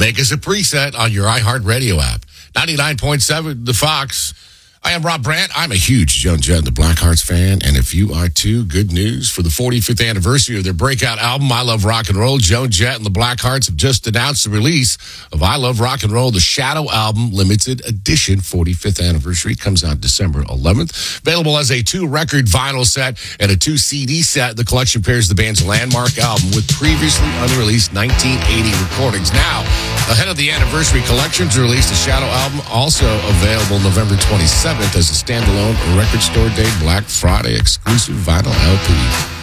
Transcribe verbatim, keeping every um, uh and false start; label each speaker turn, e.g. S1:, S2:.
S1: Make us a preset on your iHeartRadio app. ninety-nine point seven, The Fox. I am Rob Brandt. I'm a huge Joan Jett and the Blackhearts fan, and if you are too, good news. For the forty-fifth anniversary of their breakout album, I Love Rock and Roll, Joan Jett and the Blackhearts have just announced the release of I Love Rock and Roll, the Shadow Album, limited edition, forty-fifth anniversary. Comes out December eleventh. Available as a two-record vinyl set and a two-C D set, the collection pairs the band's landmark album with previously unreleased nineteen eighty recordings. Now, ahead of the anniversary collections release, the Shadow Album also available November twenty-seventh as a standalone record store day Black Friday exclusive vinyl L P.